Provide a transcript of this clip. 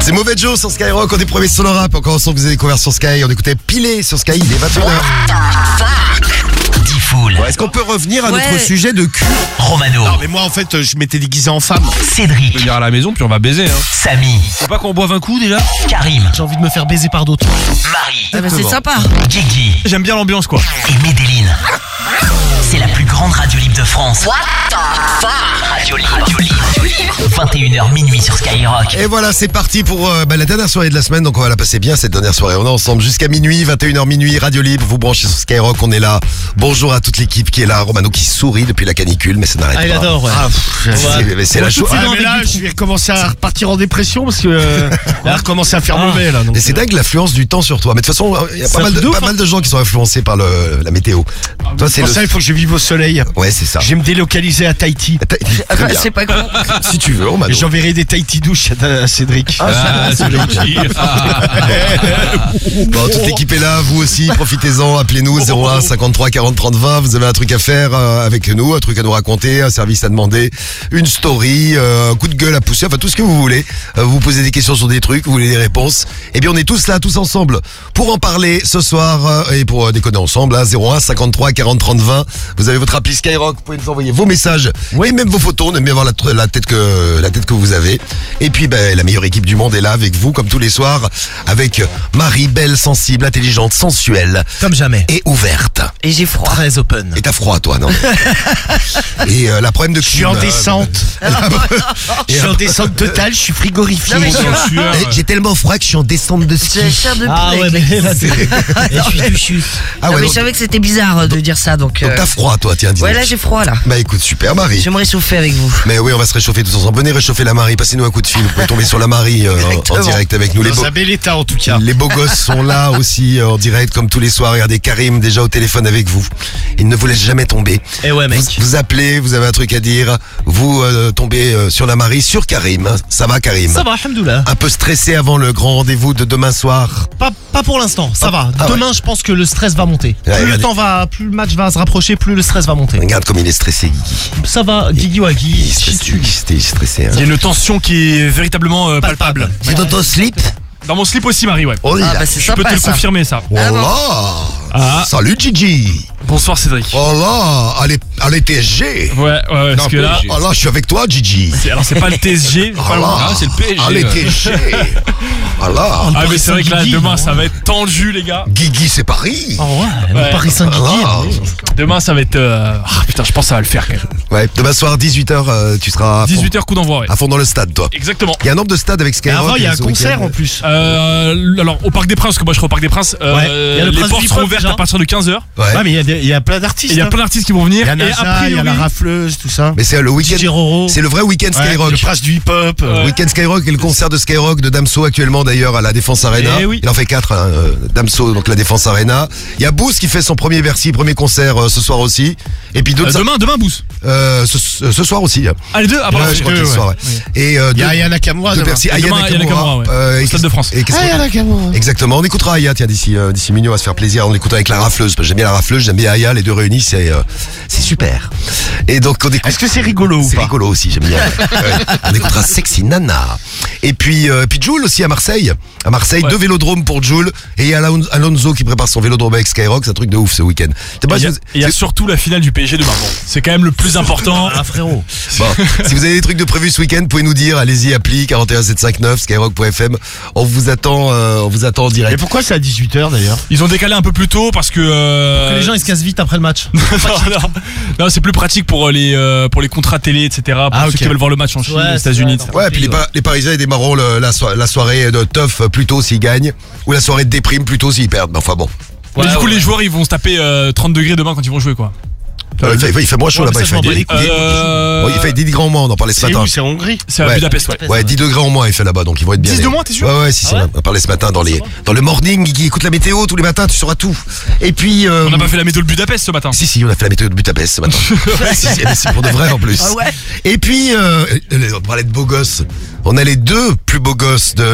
C'est Mauvais Joe sur Skyrock, on est premiers sur le rap. Encore ensemble, vous avez découvert sur Sky. On écoutait Pilé sur Sky, il est 21h. Diffoul. Est-ce qu'on peut revenir à notre sujet de cul? Romano. Non mais moi en fait je m'étais déguisé en femme. Cédric. Je vais dire à la maison puis on va baiser. Samy. Faut pas qu'on boive un coup déjà? Karim. J'ai envie de me faire baiser par d'autres. Marie. Ah bah c'est sympa. Guigui. J'aime bien l'ambiance quoi. Et Medellin. C'est la plus grande radio libre de France. What the fuck? Radio libre. 21h minuit sur Skyrock. Et voilà, c'est parti pour la dernière soirée de la semaine. Donc on va la passer bien cette dernière soirée. On est ensemble jusqu'à minuit, 21h minuit, Radio Libre. Vous branchez sur Skyrock, on est là. Bonjour à toute l'équipe qui est là. Romano qui sourit depuis la canicule, mais ça n'arrête pas. Ah il adore ouais. C'est la chose. Mais là je vais recommencer à repartir en dépression parce que là recommencer à faire mauvais là. Donc, Et c'est dingue l'influence du temps sur toi. Mais de toute façon, il y a pas mal de gens qui sont influencés par la météo. Toi, c'est pour ça il faut que je vive au soleil. Ouais, c'est ça. Je vais me délocaliser à Tahiti. Très bien. C'est pas con. Si tu veux, Romano. Et j'enverrai des Tahiti douches à Cédric. C'est gentil. Bon, toute l'équipe est là, vous aussi, profitez-en, appelez-nous 01 53 40 30 20, vous avez un truc à faire avec nous, un truc à nous raconter, un service à demander, une story, un coup de gueule à pousser, enfin tout ce que vous voulez. Vous posez des questions sur des trucs, vous voulez des réponses. Eh bien on est tous là, tous ensemble, pour en parler ce soir et pour déconner ensemble, 01 53 40 30 20. Vous avez votre appli Skyrock, vous pouvez nous envoyer vos messages et même vos photos, on aime bien voir la tête que vous avez. Et puis la meilleure équipe du monde est là avec vous, comme tous les soirs, avec Marie, belle, sensible, intelligente, sensuelle. Comme jamais. Et ouverte. Et j'ai froid. Très open. Et t'as froid, toi, non? Et la problème de Je suis en descente. Je suis en descente totale, je suis frigorifié. Non, mais J'ai tellement froid que je suis en descente de ski. j'ai la chair de poule. Ah ouais, avec mais là, les- je suis touchu. Ah Non, ouais, mais donc, je savais que c'était bizarre de dire ça, donc. t'as froid, toi, tiens, dis Ouais, là j'ai froid là. Bah écoute, super, Marie. Je vais me réchauffer avec vous. Mais oui, on va se réchauffer tous ensemble. Venez réchauffer la Marie, passez-nous un coup de fil. Vous pouvez tomber sur la Marie en Exactement. direct avec nous. Dans un bel état en tout cas. Les beaux gosses sont là aussi en direct comme tous les soirs. Regardez Karim déjà au téléphone avec vous. Il ne vous laisse jamais tomber. Eh ouais mec. Vous appelez, vous avez un truc à dire. Vous tombez sur la Marie, sur Karim. Ça va Karim? Ça va, alhamdoulilah. Un peu stressé avant le grand rendez-vous de demain soir. Pas pour l'instant, ça va. Ah Demain, je pense que le stress va monter. Ouais, Plus le match va se rapprocher, plus le stress va monter. Regarde comme il est stressé, Guigui. Ça va, Guigui Il Wagui. est stressé. Hein. Il y a une tension qui est véritablement palpable. C'est dans ton slip? Dans mon slip aussi Marie, ouais. Oh là. Ah bah c'est Je peux te sympa le ça. confirmer ça. Oh là. Ah. Salut Gigi. Bonsoir Cédric. Oh là, allez TSG. Ouais, parce que là, Oh là, je suis avec toi Gigi. alors c'est pas le TSG, Oh pas là. c'est le PSG. Allez TSG. Oh là. Ah mais c'est vrai que là Guigui, demain ouais. ça va être tendu les gars. Guigui c'est Paris. Oh ouais, Ouais. Paris Saint-Guigui. Ah. Demain ça va être putain, je pense que ça va le faire quand même. Ouais, demain soir 18h tu seras à fond, 18h coup d'envoi, ouais. à fond dans le stade toi. Exactement. Il y a un nombre de stades avec Et Skyrock. avant, il y a un ce concert week-end. en plus. Alors au Parc des Princes, parce que moi je serai au Parc des Princes, il y a le les Prince portes du seront Pop, ouvertes déjà. à partir de 15h. Ouais. Ouais, mais il y a plein d'artistes. Il y a hein. plein d'artistes qui vont venir. Il y a et NASA, après, il y a la rafleuse, tout ça. Mais c'est le week-end. DJ Roro. C'est le vrai week-end Ouais, Skyrock. le prince du hip-hop. Week-end Skyrock et le concert de Skyrock de Damso actuellement d'ailleurs à la Défense Arena. Eh oui. Il en fait 4, hein, Damso, donc la Défense Arena. Il y a Boost qui fait son premier concert ce soir aussi. Et puis d'autres. Demain Boost. Ce soir aussi. Ah les deux. Ah pardon. Ouais, je crois que c'est ce soir, ouais. Et Il y a Aya Nakamura de demain. Bercy. Et Aya demain, Aya Nakamura, ouais. et Au Stade de France. Et qu'est-ce Aya que... Nakamura. Exactement. On écoutera Aya, tiens, d'ici minuit, on va se faire plaisir. On l'écoutera avec la rafleuse. Parce que j'aime bien la rafleuse, j'aime bien Aya, les deux réunis, c'est super. Et donc on écoute. Est-ce que c'est rigolo ou C'est pas? rigolo aussi, j'aime bien. Ouais. On écoutera Sexy Nana. Et puis Jules aussi à Marseille. À Marseille, Ouais. 2 vélodromes pour Jules. Et il y a Alonso qui prépare son vélodrome avec Skyrock. C'est un truc de ouf ce week-end. C'est pas Et il y a surtout la finale du PSG demain. Bon, c'est quand même le plus important. Ah frérot. Bon, si vous avez des trucs de prévus ce week-end, vous pouvez nous dire. Allez-y, appli 41759 skyrock.fm. On vous attend en Et direct. pourquoi c'est à 18h d'ailleurs? Ils ont décalé un peu plus tôt parce que Que les gens ils se cassent vite après le match. non, c'est plus pratique pour les contrats télé, etc. Pour Ah, ceux ok. qui veulent voir le match en Chine, Ouais, aux c'est États-Unis. vrai, etc. Ouais, puis les Parisiens ils démarreront la soirée de teuf plus tôt s'ils gagnent. Ou la soirée de déprime plus tôt s'ils perdent. Mais enfin bon. Mais du coup, les joueurs ils vont se taper 30 degrés demain quand ils vont jouer quoi. Il fait moins chaud Ouais, là-bas. mais ça, je m'en bats les couilles. Il fait 10 degrés en moins, on en parlait ce C'est matin. où? C'est en Hongrie. C'est à Ouais. Budapest, ouais. Ouais, 10 degrés en moins il fait là-bas, donc ils vont être bien. 10 de moins, t'es sûr? Ouais, si, Ah ouais on en parlait ce matin dans le morning, qui écoute la météo tous les matins, tu sauras tout. Et puis... On n'a pas fait la météo de Budapest ce matin. Si, on a fait la météo de Budapest ce matin. Si, c'est pour de vrai en plus. Ah ouais. Et puis, on parlait de beaux gosses. On a les 2 plus beaux gosses de